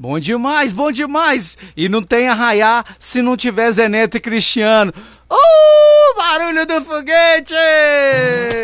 Bom demais, bom demais. E não tem arraiar se não tiver Zé Neto e Cristiano. Barulho do foguete!